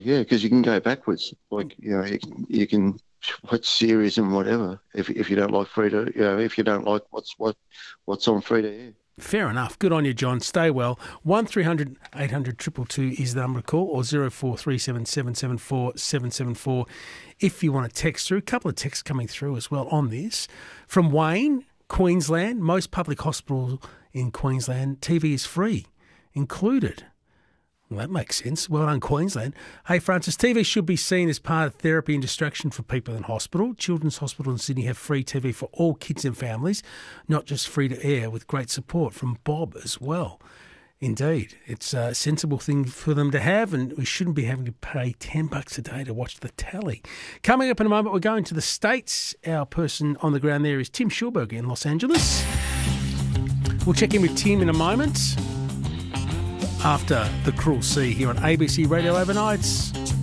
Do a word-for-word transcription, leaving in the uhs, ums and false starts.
Yeah, because you can go backwards. Like, you know, you can, you can watch series and whatever if if you don't like free to, you know, if you don't like what's what what's on free to air. Fair enough. Good on you, John. Stay well. one three hundred eight hundred two two two is the number to call, or zero four three seven seven seven four seven seven four if you want to text through. A couple of texts coming through as well on this. From Wayne, Queensland, most public hospitals in Queensland, T V is free, included. Well, that makes sense. Well done, Queensland. Hey, Francis, T V should be seen as part of therapy and distraction for people in hospital. Children's Hospital in Sydney have free T V for all kids and families, not just free to air, with great support from Bob as well. Indeed, it's a sensible thing for them to have, and we shouldn't be having to pay ten bucks a day to watch the tally. Coming up in a moment, we're going to the States. Our person on the ground there is Tim Schulberg in Los Angeles. We'll check in with Tim in a moment after The Cruel Sea here on A B C Radio Overnights.